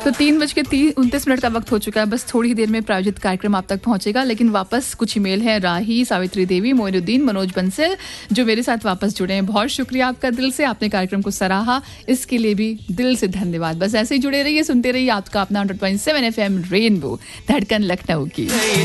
तो 3:29 का वक्त हो चुका है। बस थोड़ी ही देर में प्रायोजित कार्यक्रम आप तक पहुंचेगा, लेकिन वापस कुछ ईमेल है। राही, सावित्री देवी, मोइनुद्दीन, मनोज बंसल जो मेरे साथ वापस जुड़े हैं। बहुत शुक्रिया आपका दिल से, आपने कार्यक्रम को सराहा, इसके लिए भी दिल से धन्यवाद। बस ऐसे ही जुड़े रहिए, सुनते रहिए आपका अपना 100.7 FM रेनबो, धड़कन लखनऊ की।